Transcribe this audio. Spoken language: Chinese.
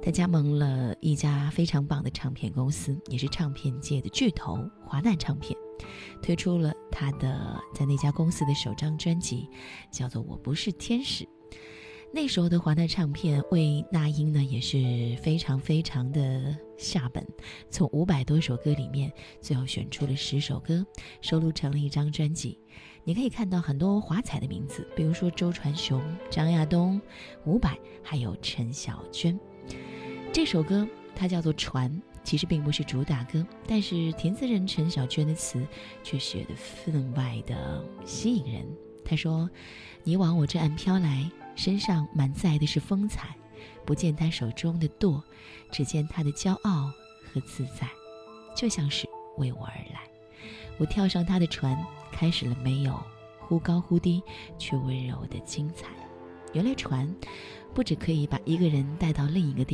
他加盟了一家非常棒的唱片公司，也是唱片界的巨头华纳唱片，推出了他的在那家公司的首张专辑，叫做《我不是天使》。那时候的华纳唱片为那英呢也是非常非常的下本，从500多首歌里面最后选出了10首歌，收录成了一张专辑。你可以看到很多华彩的名字，比如说周传雄、张亚东、伍佰，还有陈小娟。这首歌它叫做《船》，其实并不是主打歌，但是填词人陈小娟的词却写得分外的吸引人。她说：你往我这岸飘来，身上满载的是风采，不见他手中的舵，只见他的骄傲和自在，就像是为我而来。我跳上他的船，开始了没有忽高忽低却温柔的精彩。原来船不只可以把一个人带到另一个地方，